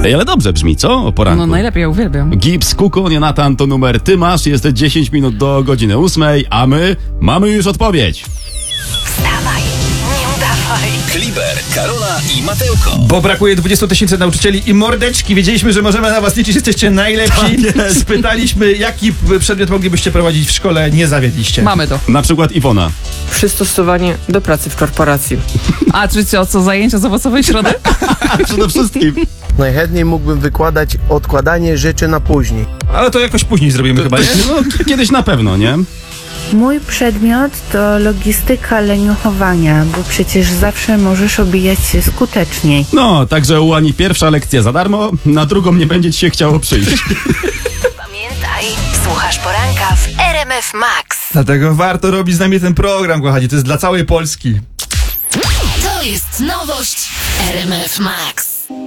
Ej, ale dobrze brzmi, co? O poranku. No najlepiej, ja uwielbiam. Gibbs, Kuko, Jonathan to numer ty masz, jest 10 minut do godziny 8, a my mamy już odpowiedź. Wstawaj, nie udawaj. Kliber, Karola i Mateuko. Bo brakuje 20 000 nauczycieli i mordeczki. Wiedzieliśmy, że możemy na was liczyć, jesteście najlepsi. Spytaliśmy, jaki przedmiot moglibyście prowadzić w szkole, nie zawiedliście. Mamy to. Na przykład Iwona. Przystosowanie do pracy w korporacji. A czy co, zajęcia z owocowej środy? Przede wszystkim. Najchętniej mógłbym wykładać odkładanie rzeczy na później. Ale to jakoś później zrobimy chyba, nie? No, kiedyś na pewno, nie? Mój przedmiot to logistyka leniuchowania, bo przecież zawsze możesz obijać się skuteczniej. No, także u Ani pierwsza lekcja za darmo, na drugą nie będzie ci się chciało przyjść. Pamiętaj, słuchasz poranka w RMF Max. Dlatego warto robić z nami ten program, kochani. To jest dla całej Polski. To jest nowość RMF Max.